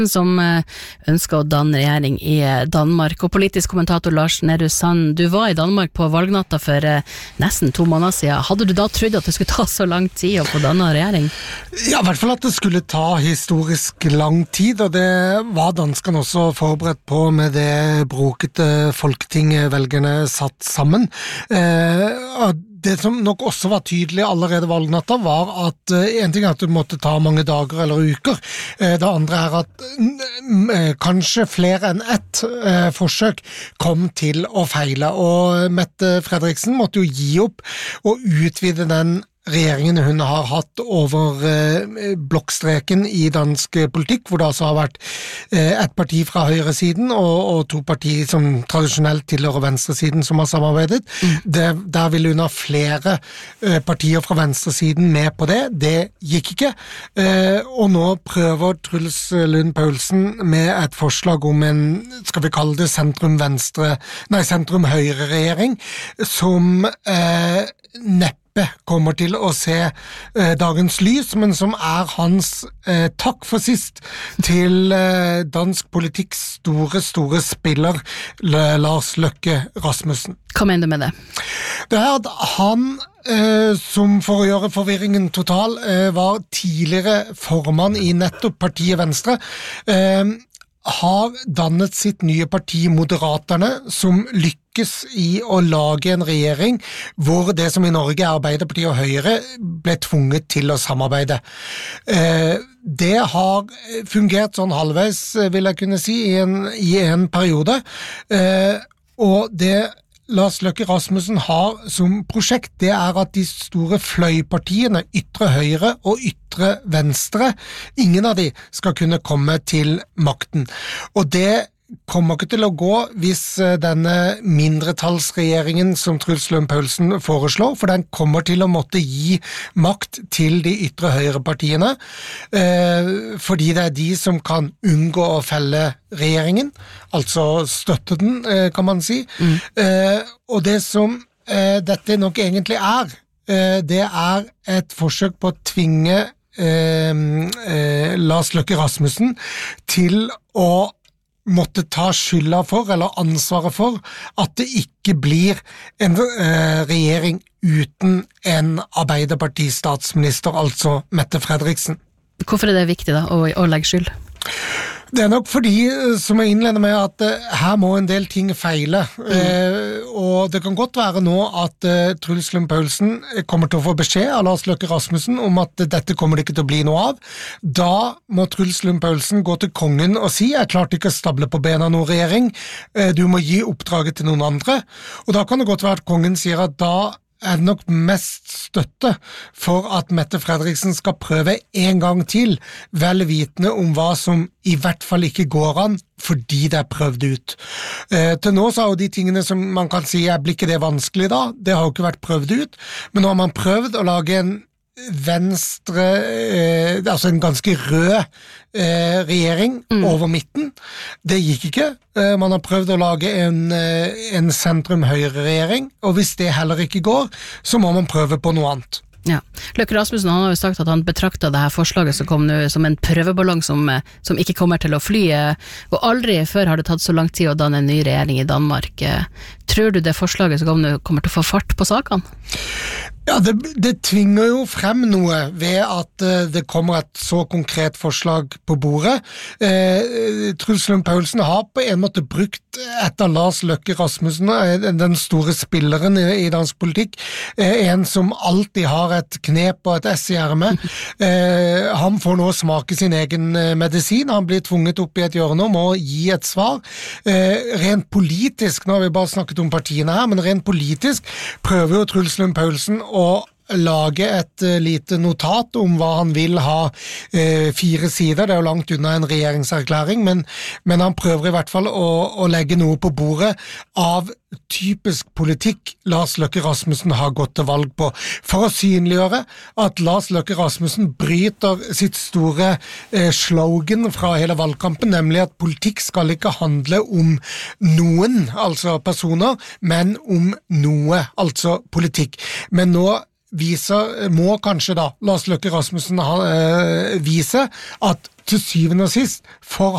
som ønsker å danne regjering i Danmark. Og politisk kommentator Lars Nehru Sand, du var i Danmark på valgnatta for nesten 2 måneder siden. Hadde du da trodd at det skulle ta så lang tid å få dannet regjering? Ja, i hvert fall at det skulle ta historisk lang tid, og det var danskene også forberedt på med det brokete folketinget velgerne satt sammen. Det som nok også var tydelig allerede valgnatta var at en ting er at du måtte ta mange dager eller uker. Det andre er at kanskje flere enn ett forsøk kom til å feile, og Mette Frederiksen måtte jo gi opp og utvide den regjeringen hun har hatt over blokkstreken i dansk politikk, hvor det altså har vært et parti fra høyresiden og 2 partier som tradisjonelt tilhører venstresiden som har samarbeidet. Der ville hun ha flere partier fra venstresiden med på det. Det gikk ikke. Og nå prøver Truls Lund Poulsen med et forslag om en, skal vi kalle det sentrum-høyre-regjering, som neppe kommer til å se dagens lys, men som er hans takk for sist til dansk politikks store spiller Lars Løkke Rasmussen. Hva mener du med det? Det er at han, som for å gjøre forvirringen total, var tidligere formann i nettopp partiet Venstre, har dannet sitt nye parti Moderaterne, som lykkes i å lage en regjering hvor det som i Norge er Arbeiderpartiet og Høyre ble tvunget til å samarbeide. Det har fungert sånn halvveis, vil jeg kunne si, i en periode, og det Lars Løkke Rasmussen har som prosjekt, det er at de store fløypartiene, ytre høyre og ytre venstre, ingen av de skal kunne komme til makten. Og det kommer ikke til å gå hvis denne mindretallsregjeringen som Truls Lund Poulsen foreslår, for den kommer til å måtte gi makt til de ytre høyrepartiene, fordi det er de som kan unngå å felle regjeringen, altså støtte den, kan man si. Og det som dette nok egentlig er, det er et forsøk på å tvinge Lars Løkke Rasmussen til å måtte ta skylda for, eller ansvaret for, at det ikke blir en regjering uten en Arbeiderparti-statsminister, altså Mette Frederiksen. Hvorfor er det viktig da, å legge skyld? Det er nok fordi, som jeg innleder med, at her må en del ting feile. Og det kan godt være nå at Truls Lund Poulsen kommer til å få beskjed av Lars Løkke Rasmussen om at dette kommer det ikke til å bli noe av. Da må Truls Lund Poulsen gå til kongen og si, jeg klarte ikke å stable på bena noen regjering, du må gi oppdraget til noen andre. Og da kan det godt være at kongen sier at da er det nok mest støtte for at Mette Frederiksen skal prøve en gang til, vel vitende om hva som i hvert fall ikke går an, fordi det er prøvd ut. Til nå så har jo de tingene som man kan si, blir ikke det vanskelig da? Det har jo ikke vært prøvd ut, men nå har man prøvd å lage en venstre, altså en ganske rød regjering over midten. Det gikk ikke. Man har prøvd å lage en sentrum-høyre-regjering, og hvis det heller ikke går, så må man prøve på noe annet. Ja. Løkke Rasmussen han har jo sagt at han betrakter det her forslaget som kom nå som en prøveballong som ikke kommer til å fly, og aldri før har det tatt så lang tid å danne en ny regjering i Danmark. Tror du det forslaget som kom nå kommer til å få fart på sakene? Ja, det tvinger jo frem noe ved at det kommer et så konkret forslag på bordet. Truls Lund Poulsen har på en måte brukt etter Lars Løkke Rasmussen, den store spilleren i dansk politikk, en som alltid har et knep og et ess i ermet. Han får nå smake sin egen medisin, han blir tvunget opp i et hjørne og må gi et svar. Rent politisk, nå har vi bare snakket om partiene her, men rent politisk prøver jo Truls Lund Poulsen å lage et lite notat om hva han vil ha 4 sider, det er jo langt unna en regjeringserklæring, men han prøver i hvert fall å legge noe på bordet av typisk politikk Lars Løkke Rasmussen har gått til valg på, for å synliggjøre at Lars Løkke Rasmussen bryter sitt store slogan fra hele valgkampen, nemlig at politikk skal ikke handle om noen, altså personer, men om noe, altså politikk. Men nå må kanskje da Lars Løkke Rasmussen vise at til syvende og sist, for